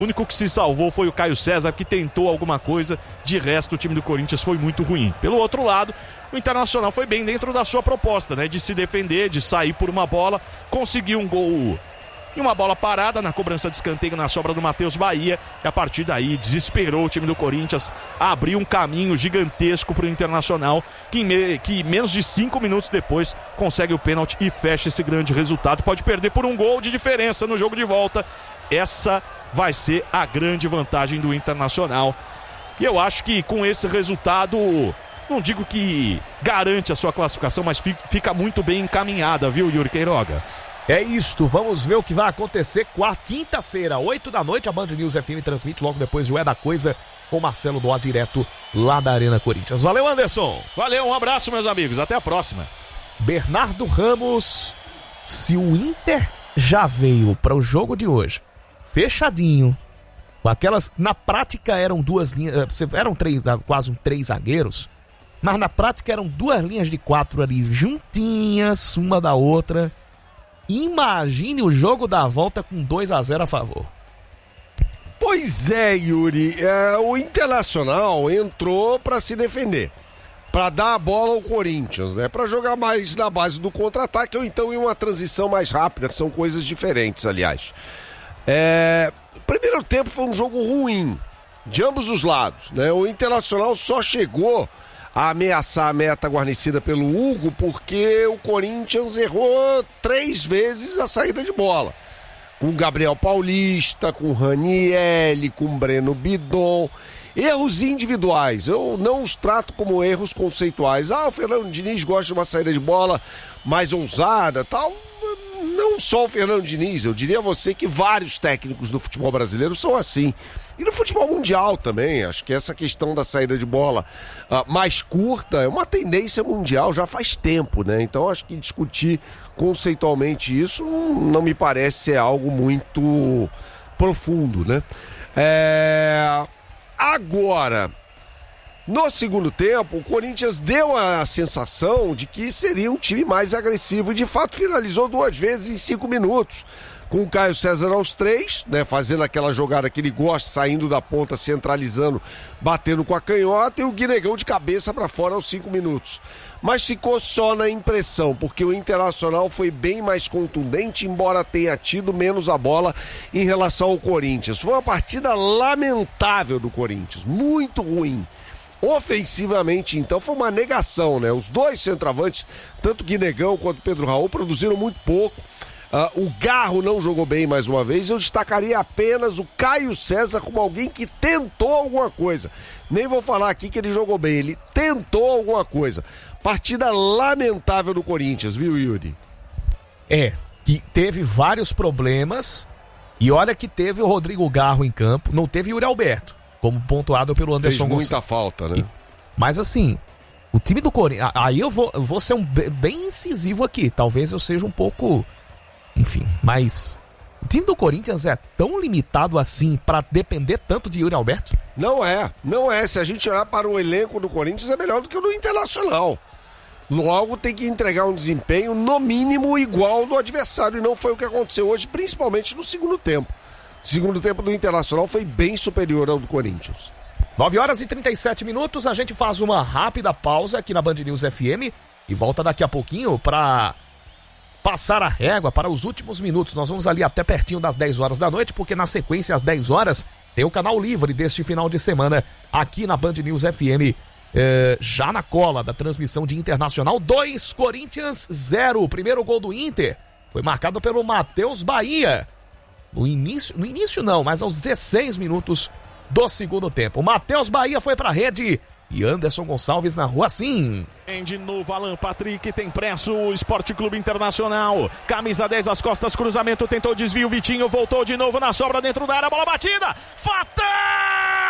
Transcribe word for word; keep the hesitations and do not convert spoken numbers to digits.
O único que se salvou foi o Caio César, que tentou alguma coisa. De resto, o time do Corinthians foi muito ruim. Pelo outro lado, o Internacional foi bem dentro da sua proposta, né? De se defender, de sair por uma bola. Conseguiu um gol e uma bola parada na cobrança de escanteio na sobra do Matheus Bahia. E a partir daí, desesperou o time do Corinthians. Abriu um caminho gigantesco para o Internacional, que, em me... que menos de cinco minutos depois consegue o pênalti e fecha esse grande resultado. Pode perder por um gol de diferença no jogo de volta. Essa vai ser a grande vantagem do Internacional. E eu acho que com esse resultado, não digo que garante a sua classificação, mas fica muito bem encaminhada, viu, Yuri Queiroga? É isto, vamos ver o que vai acontecer quarta, quinta-feira, oito da noite, a Band News F M transmite logo depois o É da Coisa com Marcelo Doá, direto lá da Arena Corinthians. Valeu, Anderson! Valeu, um abraço, meus amigos, até a próxima. Bernardo Ramos, se o Inter já veio para o jogo de hoje fechadinho, com aquelas, na prática eram duas linhas, eram três, quase um três zagueiros, mas na prática eram duas linhas de quatro ali, juntinhas, uma da outra. Imagine o jogo da volta com dois a zero a favor. Pois é, Yuri, é, o Internacional entrou para se defender, para dar a bola ao Corinthians, né? Para jogar mais na base do contra-ataque ou então em uma transição mais rápida, são coisas diferentes, aliás. É, o primeiro tempo foi um jogo ruim, de ambos os lados, né? O Internacional só chegou a ameaçar a meta guarnecida pelo Hugo porque o Corinthians errou três vezes a saída de bola. Com o Gabriel Paulista, com o Ranielli, com o Breno Bidon. Erros individuais, eu não os trato como erros conceituais. Ah, o Fernando Diniz gosta de uma saída de bola mais ousada, tal. Não só o Fernando Diniz, eu diria a você que vários técnicos do futebol brasileiro são assim. E no futebol mundial também, acho que essa questão da saída de bola uh, mais curta é uma tendência mundial já faz tempo, né? Então acho que discutir conceitualmente isso não, não me parece ser algo muito profundo, né? É... Agora, no segundo tempo, o Corinthians deu a sensação de que seria um time mais agressivo e de fato finalizou duas vezes em cinco minutos. Com o Caio César aos três, né, fazendo aquela jogada que ele gosta, saindo da ponta, centralizando, batendo com a canhota, e o Guinegão de cabeça para fora aos cinco minutos. Mas ficou só na impressão, porque o Internacional foi bem mais contundente, embora tenha tido menos a bola em relação ao Corinthians. Foi uma partida lamentável do Corinthians, muito ruim. Ofensivamente, então, foi uma negação, né? Os dois centroavantes, tanto Guinegão quanto Pedro Raul, produziram muito pouco. Uh, o Garro não jogou bem mais uma vez. Eu destacaria apenas o Caio César como alguém que tentou alguma coisa. Nem vou falar aqui que ele jogou bem, ele tentou alguma coisa. Partida lamentável do Corinthians, viu, Yuri? É, que teve vários problemas. E olha que teve o Rodrigo Garro em campo, não teve o Yuri Alberto, como pontuado pelo Anderson Gonçalves. Fez muita Gonçalves. falta, né? E, mas assim, o time do Corinthians... Aí eu vou, eu vou ser um, bem incisivo aqui. Talvez eu seja um pouco... Enfim, mas... O time do Corinthians é tão limitado assim pra depender tanto de Yuri Alberto? Não é, não é. Se a gente olhar para o elenco do Corinthians, é melhor do que o do Internacional. Logo tem que entregar um desempenho no mínimo igual ao do adversário, e não foi o que aconteceu hoje, principalmente no segundo tempo. O segundo tempo do Internacional foi bem superior ao do Corinthians. nove horas e trinta e sete minutos, a gente faz uma rápida pausa aqui na Band News F M e volta daqui a pouquinho para passar a régua para os últimos minutos. Nós vamos ali até pertinho das dez horas da noite, porque na sequência às dez horas tem o canal livre deste final de semana aqui na Band News F M, eh, já na cola da transmissão de Internacional. Dois, Corinthians zero. O primeiro gol do Inter foi marcado pelo Matheus Bahia. No início, no início não, mas aos dezesseis minutos do segundo tempo. O Matheus Bahia foi para a rede e Anderson Gonçalves na rua sim. De novo, Alan Patrick tem presso, o Esporte Clube Internacional. Camisa dez às costas, cruzamento, tentou desvio, Vitinho voltou de novo na sobra dentro da área, bola batida. Fatal!